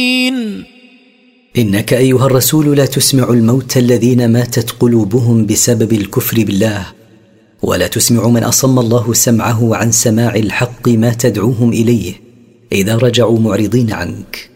إنك أيها الرسول لا تسمع الموتى الذين ماتت قلوبهم بسبب الكفر بالله، ولا تسمع من أصم الله سمعه عن سماع الحق ما تدعوهم إليه إذا رجعوا معرضين عنك.